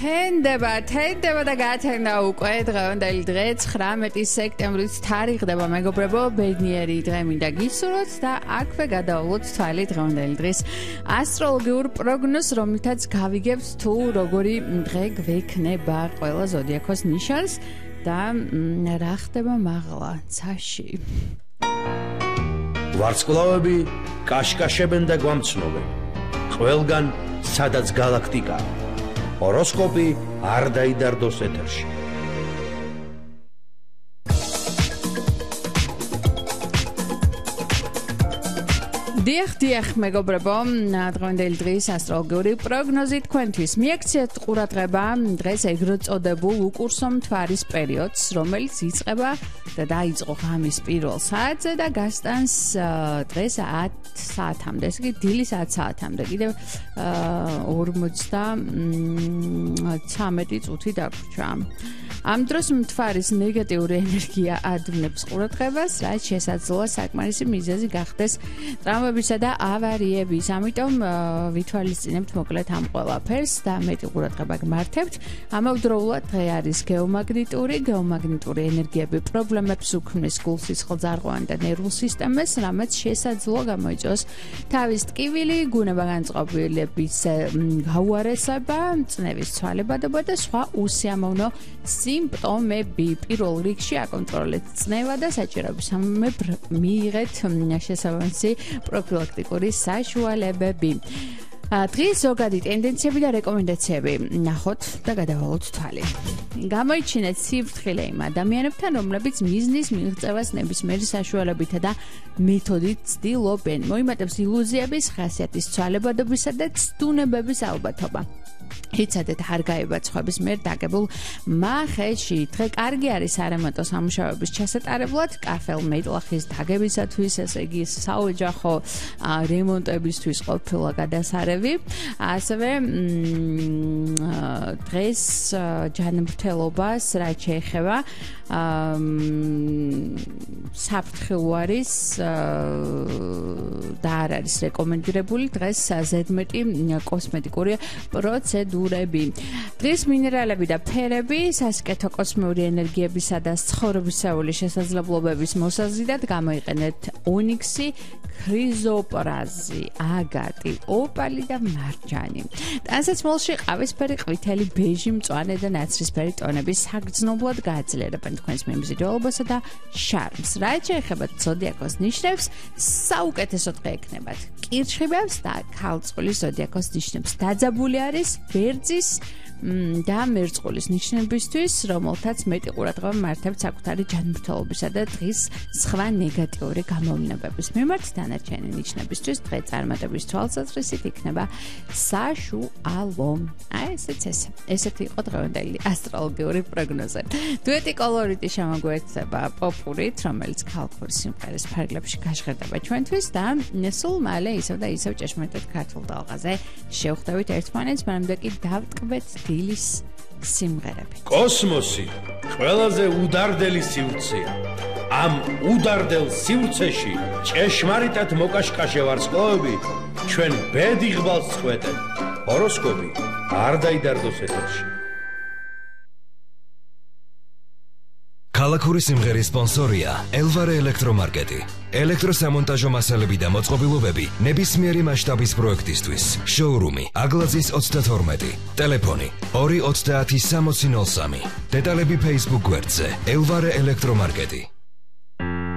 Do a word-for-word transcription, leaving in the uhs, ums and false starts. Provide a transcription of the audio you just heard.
თენდება, თენდება და გათენდა უკვე დღევანდელი დღე ცხრამეტი სექტემბრის თარიღდება მეგობრებო, ბედნიერი დღე მინდა გისურვოთ და აქვე გადავავლოთ თვალი დღევანდელი დღის ასტროლოგიურ პროგნოზს, რომლითაც გავიგებთ თუ როგორი დღე გვექნება ყველა ზოდიაქოს ნიშანს და რა ხდება მაღლა ცაში. ვარსკვლავები კაშკაშებენ და გვამცნობენ. ყველგან სადაც გალაქტიკა. ჰოროსკოპი არ დაიდარდოს ეთერში. დიახ, დიახ, მეგობრებო, დღევანდელი დღის ასტროლოგიური პროგნოზი თქვენთვის მიაქციეთ ყურადღება დღეს ეგრეთ წოდებულ უკურსო მთვარის პერიოდს, რომელიც იწყება და დაიწყო ღამის პირველ საათზე და გასტანს დღეს ათ საათამდე, ესე იგი დილის ათ საათამდე, კიდევ ორმოცდამეცამეტი წუთი დაგვრჩა. ამ დროს მთვარის ნეგატიური ენერგია ადვნებს ყურადღებას, რაც შესაძლოა საკმარისი მიზეზი გახდეს ტრავმებისა და ავარიების. ამიტომ ვითვალისწინებთ მოკლედ ამ ყველაფერს და მეტი ყურადღება გმართებთ. ამავდროულად დღე არის გეომაგნიტური, გეომაგნიტური ენერგიები პრობლემებს უქმნის გულ-სისხლ ძარღვოვან და ნერვულ სისტემას, რამაც შესაძლოა გამოიწვიოს თავის ტკივილი, გუნება განწყობილების გაუარესება, წნევის ცვალებადობა და სხვა უსიამოვნო სიმპტომები. პირველ რიგში აკონტროლეთ წნევა და საჭიროებისამებრ მიიღეთ შესაბამისი პროფილაქტიკური საშუალებები. დღის ზოგადი ტენდენციები და რეკომენდაციები ნახოთ და გადავალოთ თვალი. გამოიჩინეთ სიფრთხილე იმ ადამიანებთან, რომლებიც მიზნის მიღწევას ნებისმიერი საშუალებითა და მეთოდით ცდილობენ. მოიმატებს ილუზიების, ხასიათის ცვალებადობისა და ცდუნებების ალბათობა. იცადეთ არ გაებათ სხვების მიერ დაგებულ მახეში. დღე კარგი არის არემონტო სამუშაოების ჩასატარებლად, კაფელ მეტლახის დაგებისათვის, ესე იგი საოჯახო რემონტებისთვის ყოფილა გადასარევი. ასევე დღეს ჯანმრთელობას რაც შეეხება საფრთხილო არის და არ არის რეკომენდირებული დღეს ზედმეტი კოსმეტიკური პროცედურები. დღეს მინერალები და ფერები სასიკეთო კოსმიური ენერგიებისა და ცხოვრებისეული შესაძლებლობების მოსაზიდად გამოიყენეთ ონიქსი, ქრიზოპრაზი, აგატი, ოპალი და მარჯანი. ტანსაცმელში ყავისფერი, ყვითელი, ბეჟი, მწვანე და ნაცრისფერი ტონები საგრძნობლად გააძლიერებენ თქვენს მიმზიდველობასა და შარმს. რაც შეეხება ზოდიაქოს ნიშნებს, საუკეთესო დღე ექნებათ კირჩხიბებს და ქალწულის ზოდიაქოს ნიშნებს. დაძაბული არის ვერძის და მერწყულის ნიშნებისთვის, რომელთაც მეტი ყურადღება მართებთ საკუთარი ჯანმრთელობისა და დღის სხვა ნეგატიური გამოვლინებების მიმართ. დანარჩენი ნიშნებისთვის დღე წარმატების თვალსაზრისით იქნება საშუალო. აი ესეც ესე. ესეთი იყო დღევანდელი ასტროლოგიური პროგნოზი. დუეტი კოლორიტი შემოგვეცება პოპურით, რომელიც ქალქური სიმღერის ფარგლებში გაჟღერდება ჩვენთვის და სულ მალე ისევ და ისევ ჭეშმარიტად ქართულ ტალღაზე შევხვდებით ერთმანეთს, მანამდე კი დავტკბეთ დილის სიმღერები. კოსმოსი ყველაზე უდარდელი სივრცეა. ამ უდარდელ სივრცეში ჭეშმარიტად მოკაშკაშე ვარსკვლავები ჩვენ ბედი ღბალს წყვეტენ. ჰოროსკოპი არ დაიდარდოს ეთერში. ქალაქური სიმღერის სპონსორია ელვარე ელექტრომარკეტი. ელექტროსამონტაჟო მასალები და მოწყობილობები ნებისმიერი მასშტაბის პროექტისთვის. შოურუმი აგლაძის ოცდათორმეტი. ტელეფონი ორი ოცდაათი სამოცი ნოლ სამი. დეტალები Facebook გვერდზე ელვარე ელექტრომარკეტი.